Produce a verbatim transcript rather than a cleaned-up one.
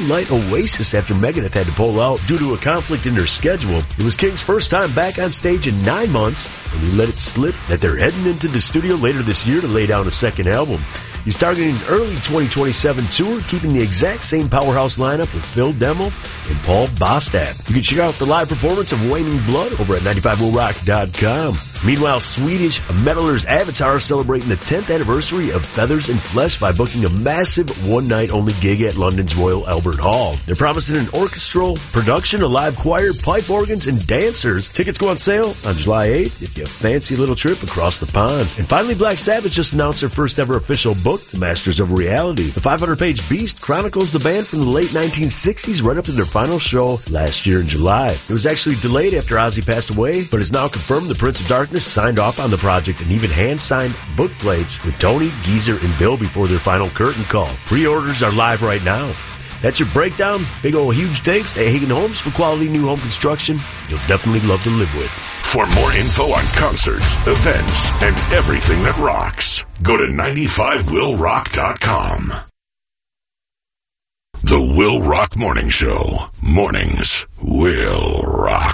one-night oasis after Megadeth had to pull out due to a conflict in their schedule. It was King's first time back on stage in nine months, and he let it slip that they're heading into the studio later this year to lay down a second album. He's targeting an early twenty twenty-seven tour, keeping the exact same powerhouse lineup with Phil Demmel and Paul Bostad. You can check out the live performance of Waning Blood over at ninety-five will rock dot com. Meanwhile, Swedish metalers Avatar are celebrating the tenth anniversary of Feathers and Flesh by booking a massive one-night-only gig at London's Royal Albert Hall. They're promising an orchestral production, a live choir, pipe organs, and dancers. Tickets go on sale on July eighth if you fancy a little trip across the pond. And finally, Black Sabbath just announced their first-ever official book, The Masters of Reality. The five hundred page beast chronicles the band from the late nineteen sixties right up to their final show last year in July. It was actually delayed after Ozzy passed away, but is now confirmed the Prince of Darkness signed off on the project and even hand-signed book plates with Tony, Geezer, and Bill before their final curtain call. Pre-orders are live right now. That's your breakdown. Big ol' huge thanks to Hagen Homes for quality new home construction you'll definitely love to live with. For more info on concerts, events, and everything that rocks, go to ninety-five will rock dot com. The Will Rock Morning Show. Mornings will rock.